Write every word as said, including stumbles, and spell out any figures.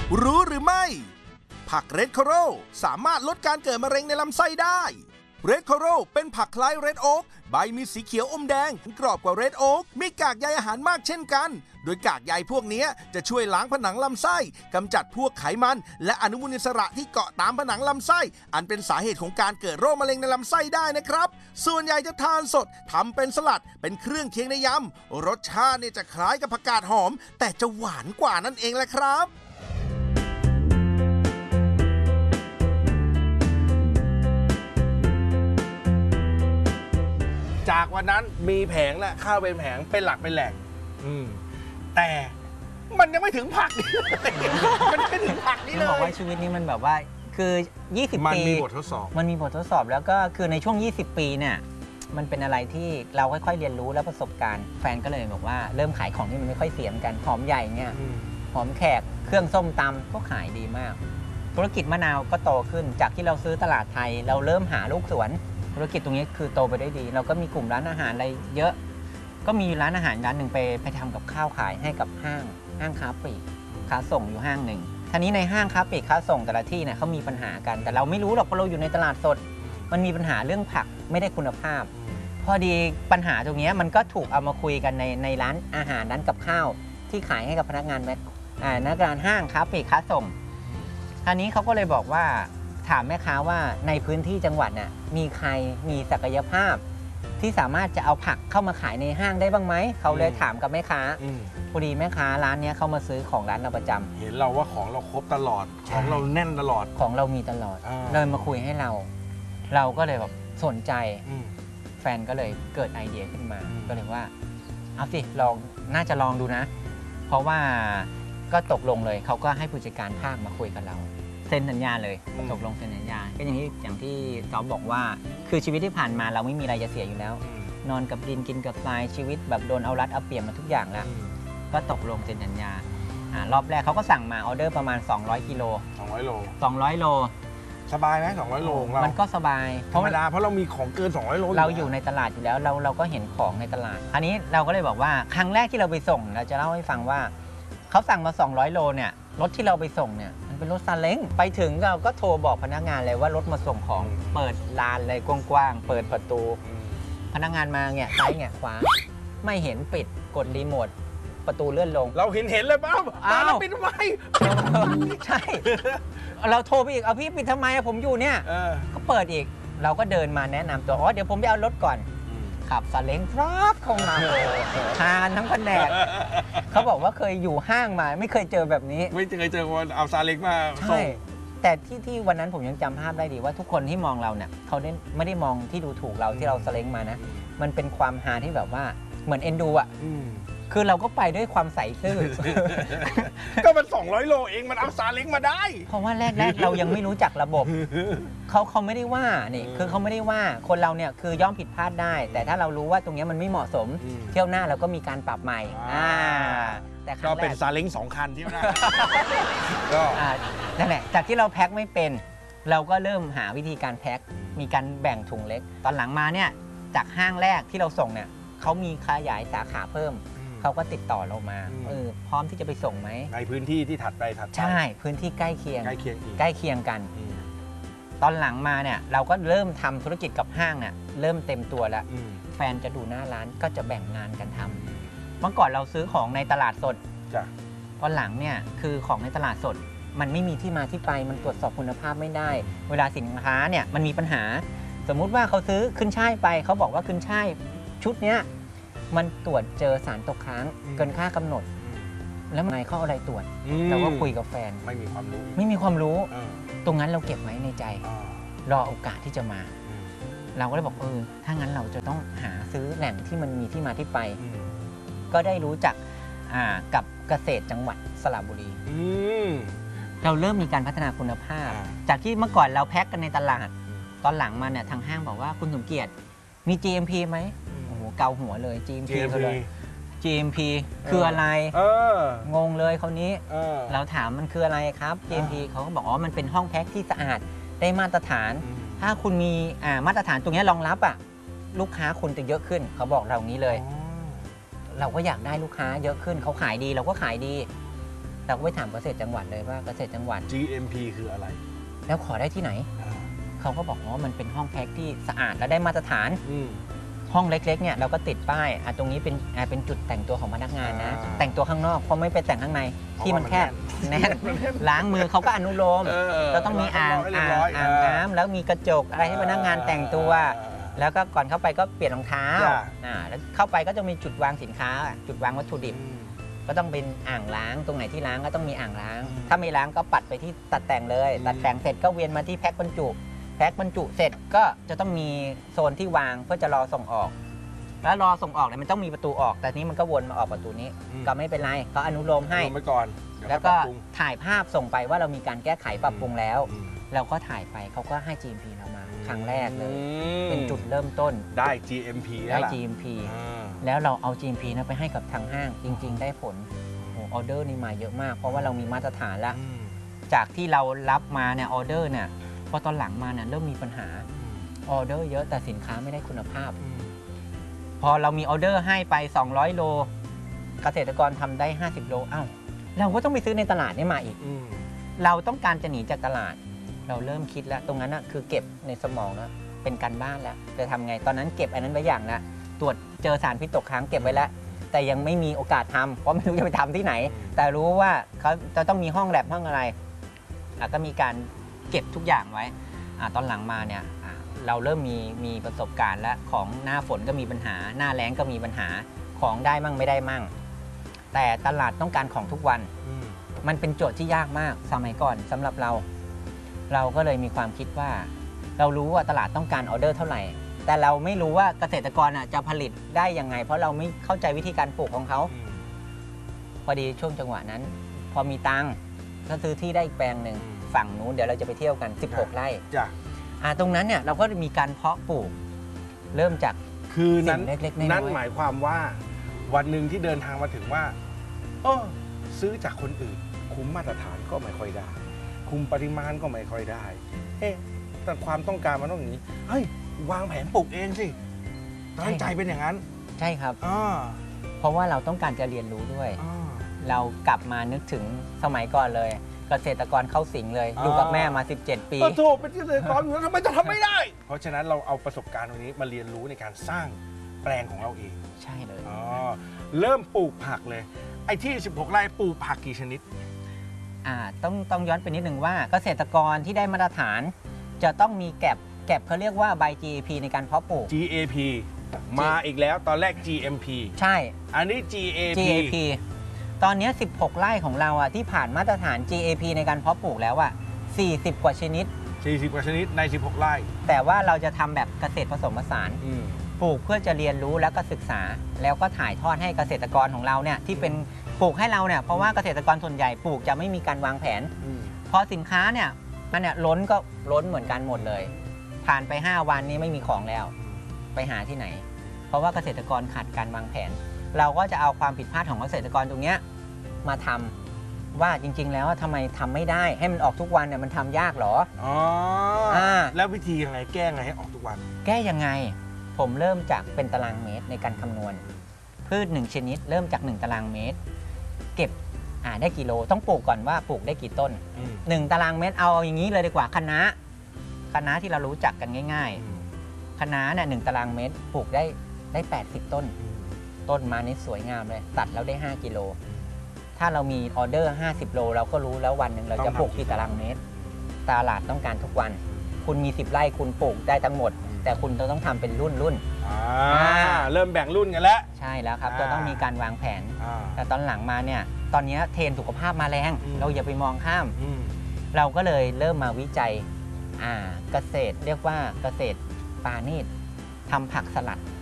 รู้หรือไม่ผักเรดโคโรสามารถลดการเกิดมะเร็งในลำไส้ได้เรดโคโรเป็นผักคล้ายเรดโอ๊กใบมีสีเขียวอมแดงกรอบกว่าเรดโอ๊กมีกากใยอาหารมากเช่นกันโดยกากใยพวกนี้จะช่วยล้างผนังลำไส้กำจัดพวกไขมันและอนุมูลอิสระที่เกาะตามผนังลำไส้อันเป็นสาเหตุของการเกิดโรคมะเร็งในลำไส้ได้นะครับส่วนใหญ่จะทานสดทำเป็นสลัดเป็นเครื่องเคียงในยำรสชาติเนี่ยจะคล้ายกับผักกาดหอมแต่จะหวานกว่านั่นเองแหละครับจากวันนั้นมีแผงและข้าวเป็นแผงเป็นหลักเป็นแหล่งแต่มันยังไม่ถึงผัก มันไม่ถึงผักนี่เลยบอกว่าชีวิตนี้มันแบบว่าคือยี่สิบปีมันมีบททดสอบมันมีบททดสอบแล้วก็คือในช่วงยี่สิบปีเนี่ยมันเป็นอะไรที่เราค่อยๆเรียนรู้และประสบการณ์แฟนก็เลยบอกว่าเริ่มขายของที่มันไม่ค่อยเสียมกันหอมใหญ่เนี่ยหอมแขกเครื่องส้มตำก็ขายดีมากธุรกิจมะนาวก็โตขึ้นจากที่เราซื้อตลาดไทยเราเริ่มหาลูกสวนธุรกิจตรงนี้คือโตไปได้ดีเราก็มีกลุ่มร้านอาหารอะไรเยอะก็มีร้านอาหารร้านหนึ่งไปไปทำกับข้าวขายให้กับห้างห้างค้าปลีกค้าส่งอยู่ห้างหนึ่งทีนี้ในห้างค้าปลีกค้าส่งแต่ละที่เนี่ยเขามีปัญหากันแต่เราไม่รู้หรอกเพราะเราอยู่ในตลาดสดมันมีปัญหาเรื่องผักไม่ได้คุณภาพพอดีปัญหาตรงนี้มันก็ถูกเอามาคุยกันในในร้านอาหารร้านกับข้าวที่ขายให้กับพนักงานแมคอ่าพนักงานห้างค้าปลีกค้าส่งทีนี้เขาก็เลยบอกว่าถามแม่ค้าว่าในพื้นที่จังหวัดน่ะมีใครมีศักยภาพที่สามารถจะเอาผักเข้ามาขายในห้างได้บ้างไหมเขาเลยถามกับแม่ค้าพอดีแม่ค้าร้านนี้เข้ามาซื้อของร้านเราประจำเห็นเราว่าของเราครบตลอดของเราแน่นตลอดของเรามีตลอดเลยมาคุยให้เราเราก็เลยแบบสนใจแฟนก็เลยเกิดไอเดียขึ้นมาก็เลยว่าเอาสิลองน่าจะลองดูนะเพราะว่าก็ตกลงเลยเขาก็ให้ผู้จัดการภาคมาคุยกับเราเซ็นสัญญาเลยตกลงเซ็นสัญญาก็อย่างที่อย่างที่จอมบอกว่าคือชีวิตที่ผ่านมาเราไม่มีอะไรจะเสียอยู่แล้วนอนกับดินกินกับทรายชีวิตแบบโดนเอารัดเอาเปรียบมาทุกอย่างแล้วก็ตกลงเซ็นสัญญารอบแรกเขาก็สั่งมาออเดอร์ประมาณสองร้อยกิโลสองร้อยโลสองร้อยโลสบายไหมสองร้อยโลของเรามันก็สบายธรรมดาเพราะเรามีของเกินสองร้อยโลเราอยู่ในตลาดอยู่แล้วเราเราก็เห็นของในตลาดอันนี้เราก็เลยบอกว่าครั้งแรกที่เราไปส่งเราจะเล่าให้ฟังว่าเขาสั่งมาสองร้อยโลเนี่ยรถที่เราไปส่งเนี่ยเป็นรถซาเล้งไปถึงเราก็โทรบอกพนักงานเลยว่ารถมาส่งของเปิดลานเลยกว้างๆเปิดประตูพนักงานมาเนี่ยซ้ายเนี่ยขวาไม่เห็นปิดกดรีโมทประตูเลื่อนลงเราเห็นเห็นเลยป้าอ้าวปิดทำไมใช่เราโทรไปอีกเอาพี่ปิดทำไมผมอยู่เนี่ยก็เปิดอีกเราก็เดินมาแนะนำตัวอ๋อเดี๋ยวผมไปเอารถก่อนขับซาเล้งฟรักเข้ามาทานทั้งแผนกเขาบอกว่าเคยอยู่ห้างมาไม่เคยเจอแบบนี้ไม่เคยเจอคนเอาซาเล้งมาใช่แต่ที่ที่วันนั้นผมยังจำภาพได้ดีว่าทุกคนที่มองเราเนี่ยเขาไม่ได้มองที่ดูถูกเราที่เราซาเล้งมานะมันเป็นความฮาที่แบบว่าเหมือนเอ็นดูอ่ะคือเราก็ไปด้วยความใสซื่อก็มันสองร้อยโลเองมันเอาซาเล้งมาได้เพราะว่าแรกๆเรายังไม่รู้จักระบบเขาเขาไม่ได้ว่านี่คือเขาไม่ได้ว่าคนเราเนี่ยคือย่อมผิดพลาดได้แต่ถ้าเรารู้ว่าตรงนี้มันไม่เหมาะสมเที่ยวหน้าเราก็มีการปรับใหม่แต่ก็เป็นซาเล้งสองคันเที่ยวหน้าก็นั่นแหละจากที่เราแพ็คไม่เป็นเราก็เริ่มหาวิธีการแพ็คมีการแบ่งถุงเล็กตอนหลังมาเนี่ยจากห้างแรกที่เราส่งเนี่ยเขามีขยายสาขาเพิ่มเขาก็ติดต่อเรามาเออพร้อมที่จะไปส่งไหมในพื้นที่ที่ถัดไปถัดไปใช่พื้นที่ใกล้เคียงใกล้เคียงใกล้เคียงกันตอนหลังมาเนี่ยเราก็เริ่มทำธุรกิจกับห้างเนี่ยเริ่มเต็มตัวแล้วแฟนจะดูหน้าร้านก็จะแบ่งงานกันทำเมื่อก่อนเราซื้อของในตลาดสดตอนหลังเนี่ยคือของในตลาดสดมันไม่มีที่มาที่ไปมันตรวจสอบคุณภาพไม่ได้เวลาสินค้าเนี่ยมันมีปัญหาสมมุติว่าเขาซื้อขึ้นช่ายไปเขาบอกว่าขึ้นช่ายชุดเนี้ยมันตรวจเจอสารตกค้างเกินค่ากำหนดแล้วนายเขาอะไรตรวจเราก็คุยกับแฟนไม่มีความรู้ไม่มีความรู้ตรงนั้นเราเก็บไว้ในใจรอโอกาสที่จะมาเราก็เลยบอกเออถ้างั้นเราจะต้องหาซื้อแหล่งที่มันมีที่มาที่ไปก็ได้รู้จักกับเกษตรจังหวัดสระบุรีเราเริ่มมีการพัฒนาคุณภาพจากที่เมื่อก่อนเราแพ็คกันในตลาดตอนหลังมาเนี่ยทางห้างบอกว่าคุณสมเกียรติมี จี เอ็ม พี ไหมโอ้โหเกาหัวเลย จี เอ็ม พี เลย จี เอ็ม พี คืออะไรงงเลยเขานี้เราถามมันคืออะไรครับ จี เอ็ม พี เขาก็บอกอ๋อมันเป็นห้องแพ็คที่สะอาดได้มาตรฐานถ้าคุณมีมาตรฐานตรงนี้รองรับอ่ะลูกค้าคุณจะเยอะขึ้นเขาบอกเรานี้เลยเราก็อยากได้ลูกค้าเยอะขึ้นเขาขายดีเราก็ขายดีเราก็ไปถามเกษตรจังหวัดเลยว่าเกษตรจังหวัดจี เอ็ม พี คืออะไรแล้วขอได้ที่ไหนอ่าเขาก็บอกว่ามันเป็นห้องแพ็คที่สะอาดและได้มาตรฐานอืมห้องเล็กๆเนี่ยเราก็ติดป้ายอ่ะตรงนี้เป็นอ่ะเป็นจุดแต่งตัวของพนักงานนะอ่าแต่งตัวข้างนอกเพราะไม่ไปแต่งข้างในที่มันแคบแน่นมันแน่นล้างมือเขาก็อนุโลมเออเราต้องมีอ่างให้เรียอ่าบงร้อยอ่างน้ำแล้วมีกระจกอะไรให้พนักงานแต่งตัว แล้วก็ก่อนเข้าไปก็เปลี่ยนรองเท้าจ้ะอ่าแล้วเข้าไปก็จะมีจุดวางสินค้า จุดวางวัตถุดิบอืมก็ต้องเป็นอ่างล้างตรงไหนที่ล้างก็ต้องมีอ่างล้างอืมถ้าไม่ล้างก็ปัดไปที่ตัดแต่งเลยอืมตัดแต่งเสร็จก็เวียนมาที่แพ็คบรรจุ แพ็คบรรจุเสร็จก็จะต้องมีโซนที่วางเพื่อจะรอส่งออก แล้วรอส่งออกเนี่ยมันต้องมีประตูออก แต่นี้มันก็วนมาออกประตูนี้อืมก็ไม่เป็นไรเขาอนุโลมให้ลงไปก่อนเดี๋ยแล้วค่ก็อยปรับปรุงถ่ายภาพส่งไปว่าเรามีการแก้ไขปรับปรุงแล้วอืมเราก็ถ่ายไปเขาก็ให้ จี เอ็ม พี เรามาครั้งแรกเลยอืมเป็นจุดเริ่มต้นได้ จี เอ็ม พีได้แล้วล่ะจี เอ็ม พีอ่าแล้วเราเอา จี เอ็ม พี นะไปให้กับทางห้างจริง ๆ ได้ผลโอ้ออเดอร์นี่มาเยอะมาก เพราะว่าเรามีมาตรฐานแล้วอืมจากที่เรารับมาเนี่ยออเดอร์เนี่ยพอตอนหลังมาเนี่ยเริ่มมีปัญหาออเดอร์เยอะแต่สินค้าไม่ได้คุณภาพอืมพอเรามีออเดอร์ให้ไป สองร้อย โล เกษตรกรทำได้ ห้าสิบ โลอ้าวเราก็ต้องไปซื้อในตลาดนี่มาอีกอืมเราต้องการจะหนีจากตลาด เราเริ่มคิดแล้ว ตรงนั้นนะคือเก็บในสมองแล้วเป็นการบ้านแล้วจะทำไงตอนนั้นเก็บอันนั้นไว้อย่างละตรวจเจอสารพิษตกค้างเก็บไว้แล้ว แต่ยังไม่มีโอกาสทำเพราะไม่รู้จะไปทำที่ไหน แต่รู้ว่าเขาจะต้องมีห้องแลบห้องอะไรอ่ะก็มีการเก็บทุกอย่างไว้อ่ะตอนหลังมาเนี่ยอ่ะเราเริ่มมีมีประสบการณ์แล้วของหน้าฝนก็มีปัญหา หน้าแล้งก็มีปัญหาของได้มั่งไม่ได้มั่ง แต่ตลาดต้องการของทุกวันอืมมันเป็นโจทย์ที่ยากมากสมัยก่อนสำหรับเรา เราก็เลยมีความคิดว่า เรารู้ว่าตลาดต้องการออเดอร์เท่าไหร่ แต่เราไม่รู้ว่าเกษตรกรอ่ะจะผลิตได้ยังไง เพราะเราไม่เข้าใจวิธีการปลูกของเขาอืมพอดีช่วงจังหวะนั้น พอมีตังค์ก็ซื้อที่ได้อีกแปลงหนึ่งอืมฝั่งนู้นเดี๋ยวเราจะไปเที่ยวกัน สิบหก ไร่จ้ะอ่าตรงนั้นเนี่ยเราก็มีการเพาะปลูก เริ่มจากคือนั้นสิ่งเล็กๆน้อยๆนั่นหมายความว่าวันหนึ่งที่เดินทางมาถึงว่าเออซื้อจากคนอื่น คุมมาตรฐานก็ไม่ค่อยได้ คุมปริมาณก็ไม่ค่อยได้ เอ๊ะแต่ความต้องการมันต้องอย่างนี้เฮ้ยวางแผนปลูกเองสิตั้งใจเป็นอย่างนั้นใช่ครับอ่าเพราะว่าเราต้องการจะเรียนรู้ด้วยอ่าเรากลับมานึกถึงสมัยก่อนเลย เกษตรกรเข้าสิงเลยอ่าอยู่กับแม่มา สิบเจ็ด ปีก็โทษเป็นเกษตรกรอยู่แล้วทำไมจะทำไม่ได้ เพราะฉะนั้นเราเอาประสบการณ์ตรงนี้มาเรียนรู้ในการสร้างแปลงของเราเองใช่เลยอ๋อเริ่มปลูกผักเลย ไอ้ที่ สิบหก ไร่ปลูกผักกี่ชนิดอ่าต้องต้องย้อนไปนิดหนึ่งว่าเกษตรกรที่ได้มาตรฐาน จะต้องมีแก็บแก็บเขาเรียกว่าใบ จี เอ พี ในการเพาะปลูกจี เอ พี มาอีกแล้วตอนแรก จี เอ็ม พีใช่อันนี้ จี เอจีพีเอ พี ตอนนี้ สิบหก ไร่ของเราอ่ะที่ผ่านมาตรฐาน จี เอ พี ในการเพาะปลูกแล้วอ่ะสี่สิบ กว่าชนิดสี่สิบ กว่าชนิดใน สิบหก ไร่แต่ว่าเราจะทำแบบเกษตรผสมผสานอืมปลูกเพื่อจะเรียนรู้แล้วก็ศึกษา แล้วก็ถ่ายทอดให้เกษตรกรของเราเนี่ยที่เป็นปลูกให้เราเนี่ยเพราะว่าเกษตรกรส่วนใหญ่ปลูกจะไม่มีการวางแผนอืมพอสินค้าเนี่ยมันเนี่ยล้นก็ล้นเหมือนกันหมดเลย ผ่านไป ห้า วันนี้ไม่มีของแล้ว ไปหาที่ไหน เพราะว่าเกษตรกรขาดการวางแผน เราก็จะเอาความผิดพลาดของเกษตรกรตรงเนี้ยมาทำว่าจริง ๆ แล้วทำไมทำไม่ได้ให้มันออกทุกวันเนี่ยมันทำยากเหรออ๋ออ่าแล้ววิธียังไงแก้ไงให้ออกทุกวันแก้ยังไง ผมเริ่มจากเป็นตารางเมตรในการคำนวณ พืชหนึ่งชนิด เริ่มจากหนึ่งตารางเมตร เก็บอ่าได้กี่โลต้องปลูกก่อนว่าปลูกได้กี่ต้นอืมหนึ่งตารางเมตรเอาอย่างนี้เลยดีกว่าคะน้าคะน้าที่เรารู้จักกันง่ายอืมๆคะน้าเนี่ยหนึ่งตารางเมตรปลูกได้ได้แปดสิบต้น ต้นมานี่สวยงามเลยตัดแล้วได้ห้ากิโลถ้าเรามีออเดอร์ห้าสิบโลเราก็รู้แล้ววันหนึ่งเราจะปลูกกี่ตารางเมตร ตลาดต้องการทุกวัน คุณมีสิบไร่คุณปลูกได้ทั้งหมด แต่คุณต้องทำเป็นรุ่นรุ่นอ่าอ่าเริ่มแบ่งรุ่นกันแล้วใช่แล้วครับอ่าจะต้องมีการวางแผนอ่าแต่ตอนหลังมาเนี่ยตอนนี้เทรนด์สุขภาพมาแรงอืมเราอย่าไปมองข้ามอืมเราก็เลยเริ่มมาวิจัยอ่าเกษตรเรียกว่าเกษตรปาณีตทำผักสลัด